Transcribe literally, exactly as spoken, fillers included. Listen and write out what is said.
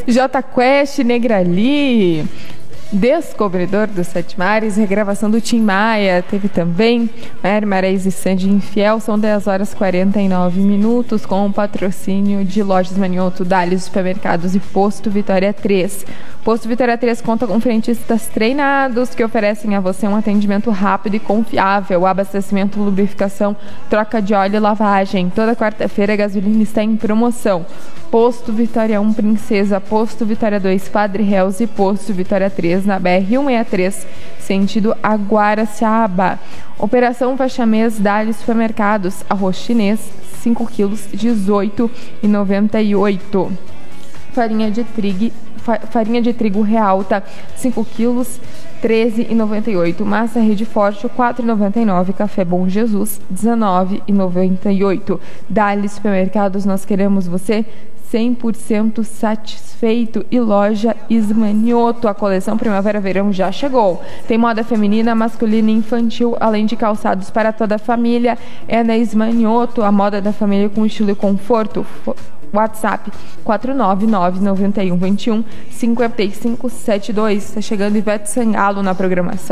J Quest, Negrali, Descobridor dos Sete Mares, regravação do Tim Maia, teve também Mary Marais e Sandy Infiel, são dez horas e quarenta e nove minutos, com o patrocínio de Lojas Manioto, Dali Supermercados e Posto Vitória três. Posto Vitória três conta com frentistas treinados que oferecem a você um atendimento rápido e confiável, abastecimento, lubrificação, troca de óleo e lavagem. Toda quarta-feira a gasolina está em promoção. Posto Vitória um Princesa, Posto Vitória dois Padre Reus e Posto Vitória três na B R cento e sessenta e três, sentido Aguaraciaba. Operação Faixa Mês Dali Supermercados, arroz chinês, cinco quilos, dezoito reais e noventa e oito centavos. Farinha de trigo, farinha de trigo Realta, cinco quilos, treze reais e noventa e oito centavos. Massa Rede Forte, quatro reais e noventa e nove centavos. Café Bom Jesus, dezenove reais e noventa e oito centavos. Dali Supermercados, nós queremos você cem por cento satisfeito. E Loja Ismanioto, a coleção Primavera-Verão já chegou. Tem moda feminina, masculina e infantil, além de calçados para toda a família. É na Ismanioto, a moda da família com estilo e conforto. WhatsApp quatro nove nove, nove um, dois um, cinco cinco sete dois. Está chegando Ivete Sangalo na programação.